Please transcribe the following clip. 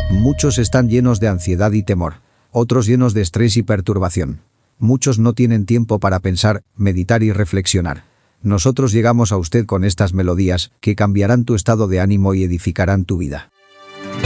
Muchos están llenos de ansiedad y temor. Otros llenos de estrés y perturbación. Muchos no tienen tiempo para pensar, meditar y reflexionar. Nosotros llegamos a usted con estas melodías que cambiarán tu estado de ánimo y edificarán tu vida.